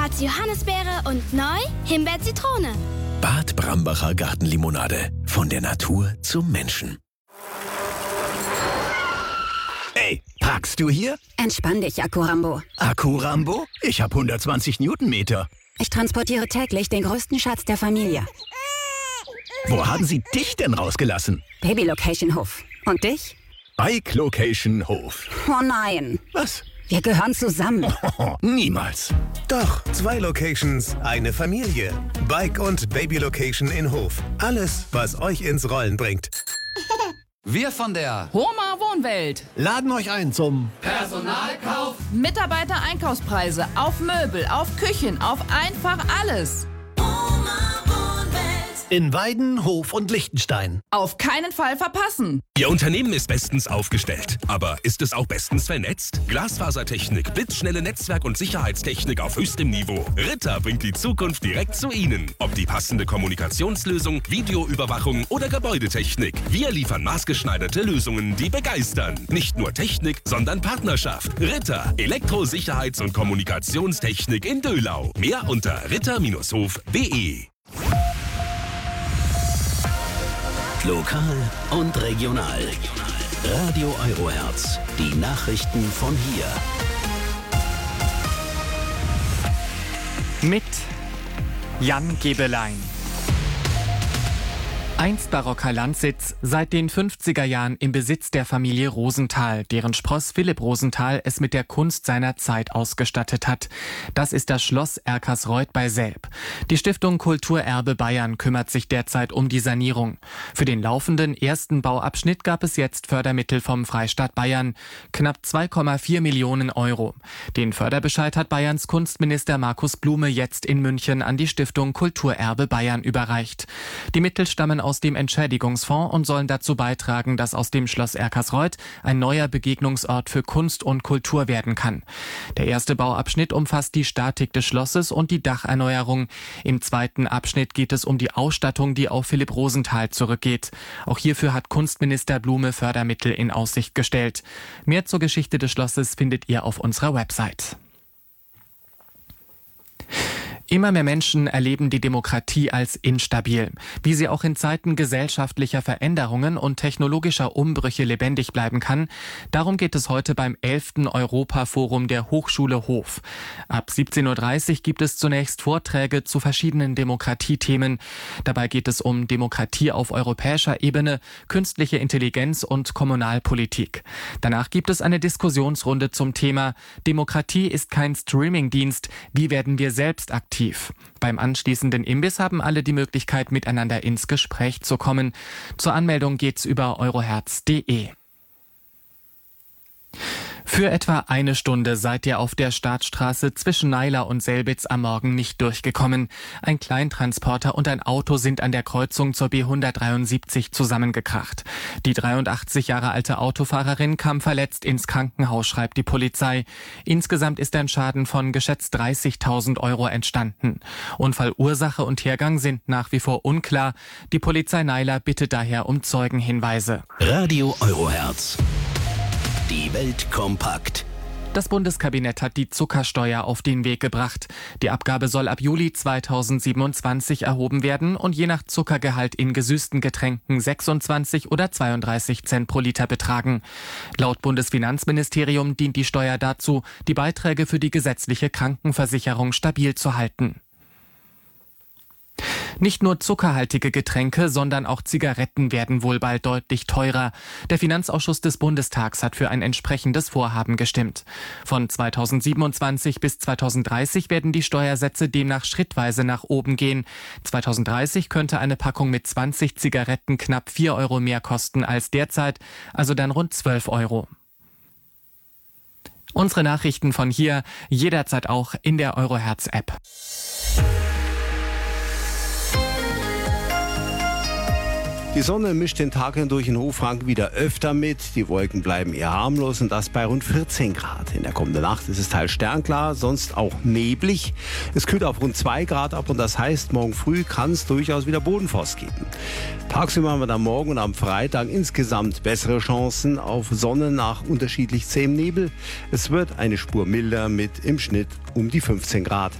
schwarze Johannisbeere und neu Himbeer-Zitrone. Bad Brambacher Gartenlimonade. Von der Natur zum Menschen. Ey, parkst du hier? Entspann dich, Akkurambo. Akkurambo? Ich habe 120 Newtonmeter. Ich transportiere täglich den größten Schatz der Familie. Wo haben Sie dich denn rausgelassen? Baby Location Hof. Und dich? Bike Location Hof. Oh nein. Was? Wir gehören zusammen. Oh, niemals. Doch, 2 Locations, eine Familie. Bike und Baby Location in Hof. Alles, was euch ins Rollen bringt. Wir von der Homa Wohnwelt laden euch ein zum Personalkauf. Mitarbeiter-Einkaufspreise auf Möbel, auf Küchen, auf einfach alles. in Weiden, Hof und Liechtenstein. Auf keinen Fall verpassen. Ihr Unternehmen ist bestens aufgestellt. Aber ist es auch bestens vernetzt? Glasfasertechnik, blitzschnelle Netzwerk- und Sicherheitstechnik auf höchstem Niveau. Ritter bringt die Zukunft direkt zu Ihnen. Ob die passende Kommunikationslösung, Videoüberwachung oder Gebäudetechnik. Wir liefern maßgeschneiderte Lösungen, die begeistern. Nicht nur Technik, sondern Partnerschaft. Ritter, Elektrosicherheits- und Kommunikationstechnik in Döhlau. Mehr unter ritter-hof.de. Lokal und regional. Radio Eurohertz. Die Nachrichten von hier. Mit Jan Gebelein. Einst barocker Landsitz, seit den 50er Jahren im Besitz der Familie Rosenthal, deren Spross Philipp Rosenthal es mit der Kunst seiner Zeit ausgestattet hat. Das ist das Schloss Erkersreuth bei Selb. Die Stiftung Kulturerbe Bayern kümmert sich derzeit um die Sanierung. Für den laufenden ersten Bauabschnitt gab es jetzt Fördermittel vom Freistaat Bayern, knapp 2,4 Millionen Euro. Den Förderbescheid hat Bayerns Kunstminister Markus Blume jetzt in München an die Stiftung Kulturerbe Bayern überreicht. Die Mittel stammen aus dem Entschädigungsfonds und sollen dazu beitragen, dass aus dem Schloss Erkersreuth ein neuer Begegnungsort für Kunst und Kultur werden kann. Der erste Bauabschnitt umfasst die Statik des Schlosses und die Dacherneuerung. Im zweiten Abschnitt geht es um die Ausstattung, die auf Philipp Rosenthal zurückgeht. Auch hierfür hat Kunstminister Blume Fördermittel in Aussicht gestellt. Mehr zur Geschichte des Schlosses findet ihr auf unserer Website. Immer mehr Menschen erleben die Demokratie als instabil. Wie sie auch in Zeiten gesellschaftlicher Veränderungen und technologischer Umbrüche lebendig bleiben kann, darum geht es heute beim 11. Europaforum der Hochschule Hof. Ab 17.30 Uhr gibt es zunächst Vorträge zu verschiedenen Demokratiethemen. Dabei geht es um Demokratie auf europäischer Ebene, künstliche Intelligenz und Kommunalpolitik. Danach gibt es eine Diskussionsrunde zum Thema Demokratie ist kein Streamingdienst. Wie werden wir selbst aktiv? Beim anschließenden Imbiss haben alle die Möglichkeit, miteinander ins Gespräch zu kommen. Zur Anmeldung geht's über eurohertz.de. Für etwa eine Stunde seid ihr auf der Startstraße zwischen Naila und Selbitz am Morgen nicht durchgekommen. Ein Kleintransporter und ein Auto sind an der Kreuzung zur B173 zusammengekracht. Die 83 Jahre alte Autofahrerin kam verletzt ins Krankenhaus, schreibt die Polizei. Insgesamt ist ein Schaden von geschätzt 30.000 Euro entstanden. Unfallursache und Hergang sind nach wie vor unklar. Die Polizei Naila bittet daher um Zeugenhinweise. Radio Eurohertz. Die Welt kompakt. Das Bundeskabinett hat die Zuckersteuer auf den Weg gebracht. Die Abgabe soll ab Juli 2027 erhoben werden und je nach Zuckergehalt in gesüßten Getränken 26 oder 32 Cent pro Liter betragen. Laut Bundesfinanzministerium dient die Steuer dazu, die Beiträge für die gesetzliche Krankenversicherung stabil zu halten. Nicht nur zuckerhaltige Getränke, sondern auch Zigaretten werden wohl bald deutlich teurer. Der Finanzausschuss des Bundestags hat für ein entsprechendes Vorhaben gestimmt. Von 2027 bis 2030 werden die Steuersätze demnach schrittweise nach oben gehen. 2030 könnte eine Packung mit 20 Zigaretten knapp 4 Euro mehr kosten als derzeit, also dann rund 12 Euro. Unsere Nachrichten von hier jederzeit auch in der Eurohertz-App. Die Sonne mischt den Tag hindurch in Hochfranken wieder öfter mit. Die Wolken bleiben eher harmlos und das bei rund 14 Grad. In der kommenden Nacht ist es teils sternklar, sonst auch neblig. Es kühlt auf rund 2 Grad ab und das heißt, morgen früh kann es durchaus wieder Bodenfrost geben. Tagsüber haben wir dann morgen und am Freitag insgesamt bessere Chancen auf Sonne nach unterschiedlich zähem Nebel. Es wird eine Spur milder mit im Schnitt um die 15 Grad.